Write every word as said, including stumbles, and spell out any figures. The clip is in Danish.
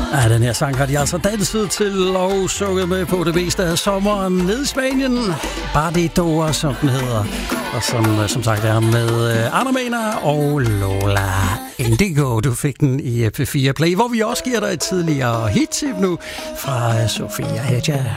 Ja, den her sang har de altså danset til og sunget med på det meste af sommeren nede i Spanien. Badidora, som den hedder. Og som, som sagt er med Anna Mena og Lola Indigo. Du fik den i P fire Play, hvor vi også giver dig et tidligere hit-tip nu fra Sofia Hedja.